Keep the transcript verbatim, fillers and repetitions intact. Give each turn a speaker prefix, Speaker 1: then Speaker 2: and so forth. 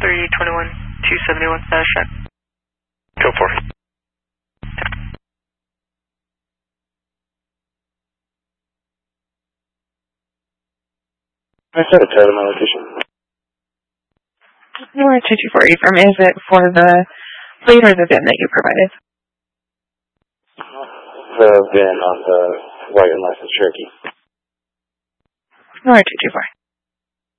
Speaker 1: three twenty-one, two seventy-one, status check.
Speaker 2: Go for it. I said a title my location.
Speaker 3: Where two two four eight from? Is it for the plate or the V I N that you provided?
Speaker 2: The V I N on the white and license Cherokee.
Speaker 3: Where two two four.